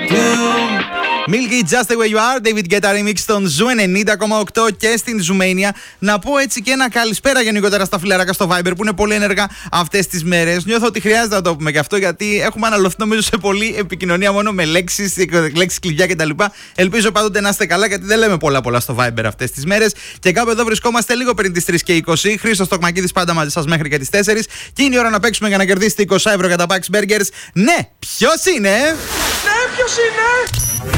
Milky, Just the way you are, David Guetta remix στον Ζου 90,8 και στην Ζουμania. Να πω έτσι και ένα καλησπέρα γενικότερα στα φιλαράκια στο Viber που είναι πολύ ενεργά αυτές τις μέρες. Νιώθω ότι χρειάζεται να το πούμε και αυτό, γιατί έχουμε αναλωθεί νομίζω σε πολλή επικοινωνία μόνο με λέξεις κλειδιά κτλ. Ελπίζω πάντοτε να είστε καλά, γιατί δεν λέμε πολλά στο Viber αυτές τις μέρες. Και κάπου εδώ βρισκόμαστε λίγο πριν τις 3:20. Χρήστος Τοκμακίδης πάντα μαζί σας μέχρι και τις 4. Και είναι η ώρα να παίξουμε για να κερδίσετε 20 ευρώ για τα Pax Burgers. Ναι, ποιος είναι? Ναι, ποιος είναι?